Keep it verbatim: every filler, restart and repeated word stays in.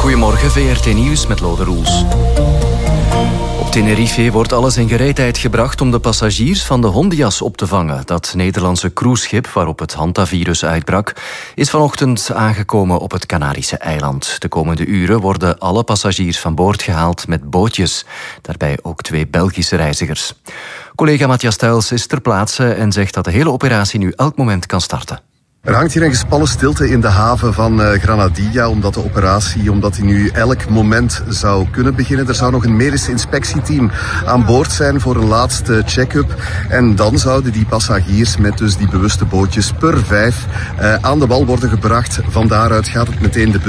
Goedemorgen, V R T Nieuws met Lode Roels. Op Tenerife wordt alles in gereedheid gebracht om de passagiers van de Hondias op te vangen. Dat Nederlandse cruiseschip waarop het hantavirus uitbrak is vanochtend aangekomen op het Canarische eiland. De komende uren worden alle passagiers van boord gehaald met bootjes. Daarbij ook twee Belgische reizigers. Collega Matthias Tuils is ter plaatse en zegt dat de hele operatie nu elk moment kan starten. Er hangt hier een gespannen stilte in de haven van uh, Granadilla, omdat de operatie, omdat die nu elk moment zou kunnen beginnen. Er zou nog een medisch inspectieteam aan boord zijn voor een laatste check-up. En dan zouden die passagiers met dus die bewuste bootjes per vijf uh, aan de wal worden gebracht. Van daaruit gaat het meteen de bus